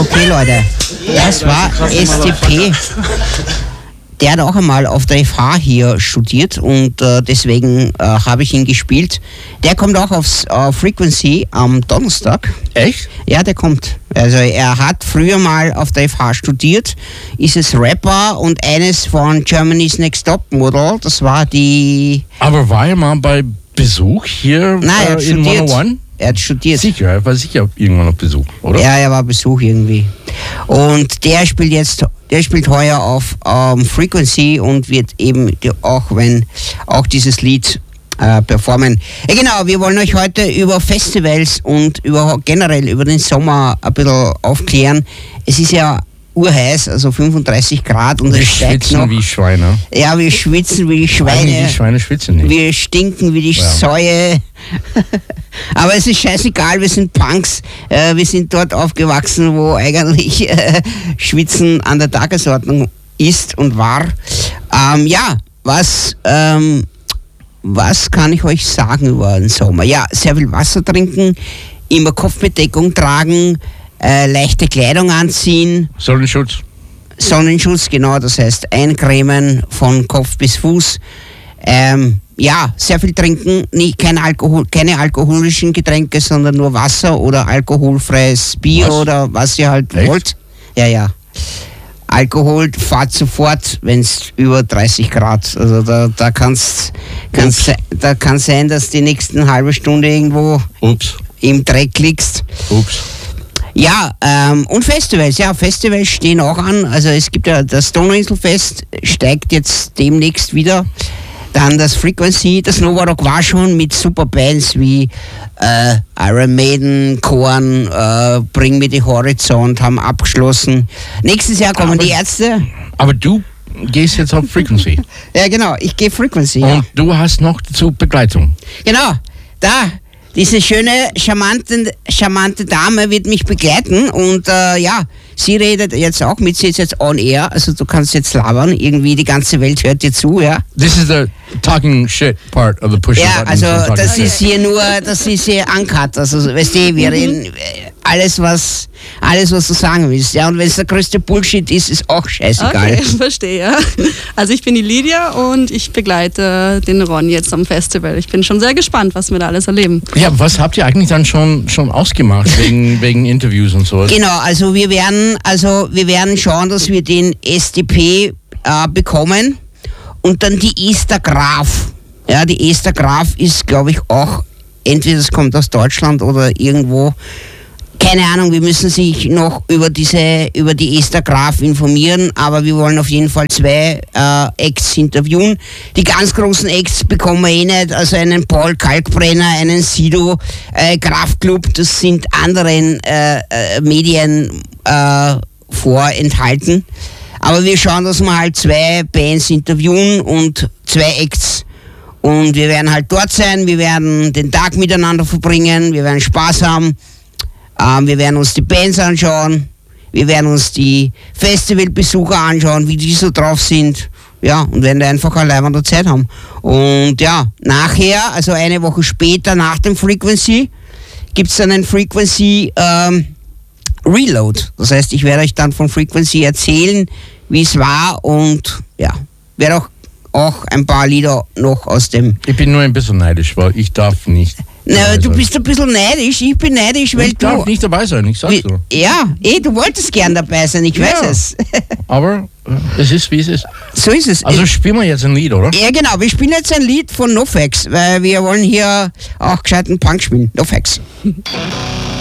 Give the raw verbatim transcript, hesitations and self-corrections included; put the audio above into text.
Okay, Leute, das war S T P. Der hat auch einmal auf der F H hier studiert und äh, deswegen äh, habe ich ihn gespielt. Der kommt auch aufs äh, Frequency am Donnerstag. Echt? Ja, der kommt. Also er hat früher mal auf der F H studiert, ist es Rapper und eines von Germany's Next Top Model. Das war die... Aber war er mal bei Besuch hier Nein, er hat äh, in studiert. hunderteins? Er hat studiert. Sicher, er war sicher irgendwann auf Besuch, oder? Ja, er war Besuch irgendwie. Und der spielt jetzt, der spielt heuer auf ähm, Frequency und wird eben auch, wenn, auch dieses Lied äh, performen. Ja, genau, wir wollen euch heute über Festivals und über, generell über den Sommer ein bisschen aufklären. Es ist ja urheiß, also fünfunddreißig Grad und wir es steigt schwitzen noch. wie Schweine. Ja, wir schwitzen wie die Schweine. Eigentlich die Schweine schwitzen nicht. Wir stinken wie die Ja. Säue. Aber es ist scheißegal, wir sind Punks. Äh, wir sind dort aufgewachsen, wo eigentlich äh, Schwitzen an der Tagesordnung ist und war. Ähm, ja, was, ähm, was kann ich euch sagen über den Sommer? Ja, sehr viel Wasser trinken, immer Kopfbedeckung tragen, äh, leichte Kleidung anziehen. Sonnenschutz. Sonnenschutz, genau, das heißt eincremen von Kopf bis Fuß. Ähm, ja, sehr viel trinken, nicht, kein Alkohol, keine alkoholischen Getränke, sondern nur Wasser oder alkoholfreies Bier Was? oder was ihr halt Echt? wollt. Ja, ja. Alkohol fahrt sofort, wenn es über dreißig Grad, also da, da kann's, kann's, da kann sein, dass die nächsten halbe Stunde irgendwo Ups. im Dreck liegst. Ups. Ja, ähm, und Festivals, ja, Festivals stehen auch an. Also es gibt ja das Donauinselfest, steigt jetzt demnächst wieder. Dann das Frequency, das Nova Rock war schon mit super Bands wie äh, Iron Maiden, Korn, äh, Bring Me the Horizont haben abgeschlossen. Nächstes Jahr kommen Aber- die Ärzte. Aber du gehst jetzt auf Frequency. Ja, genau, ich gehe Frequency. Ja. Und du hast noch dazu Begleitung. Genau, da, diese schöne, charmante, charmante Dame wird mich begleiten und äh, ja, sie redet jetzt auch mit, sie ist jetzt on air, also du kannst jetzt labern, irgendwie die ganze Welt hört dir zu, ja. This is the talking shit part of the push Ja, button. also from Talking das Shit. ist hier nur, das ist hier uncut, also weißt du, wir reden äh, alles was, alles was du sagen willst, ja, und wenn es der größte Bullshit ist, ist auch scheißegal. Okay, verstehe. Also ich bin die Lydia und ich begleite den Ron jetzt am Festival. Ich bin schon sehr gespannt, was wir da alles erleben. Ja, was habt ihr eigentlich dann schon, schon ausgemacht wegen, wegen Interviews und sowas? Genau, also wir werden, also wir werden schauen, dass wir den S T P äh, bekommen und dann die Esther Graf. Ja, die Esther Graf ist, glaube ich, auch, entweder es kommt aus Deutschland oder irgendwo, keine Ahnung, wir müssen sich noch über diese, über die Esther Graf informieren, aber wir wollen auf jeden Fall zwei äh, Acts interviewen. Die ganz großen Acts bekommen wir eh nicht, also einen Paul Kalkbrenner, einen Sido, äh, Kraftklub, das sind anderen äh, äh, Medien äh, vorenthalten. Aber wir schauen, dass wir halt zwei Bands interviewen und zwei Acts. Und wir werden halt dort sein, wir werden den Tag miteinander verbringen, wir werden Spaß haben. Ähm, wir werden uns die Bands anschauen, wir werden uns die Festivalbesucher anschauen, wie die so drauf sind. Ja, und werden da einfach eine leibende Zeit haben. Und ja, nachher, also eine Woche später, nach dem Frequency, gibt es dann ein Frequency ähm, Reload. Das heißt, ich werde euch dann von Frequency erzählen, wie es war und ja, werde auch, auch ein paar Lieder noch aus dem... Ich bin nur ein bisschen neidisch, weil ich darf nicht. Na, dabei du sein. bist ein bisschen neidisch, ich bin neidisch, weil Ich darf du... nicht dabei sein, ich sag's Wie, so. ja, eh, du wolltest gern dabei sein, ich weiß Ja. es. Aber äh, es ist, wie es ist. So ist es. Also spielen wir jetzt ein Lied, oder? ja, genau, wir spielen jetzt ein Lied von NoFX, weil wir wollen hier auch gescheiten Punk spielen. NoFX.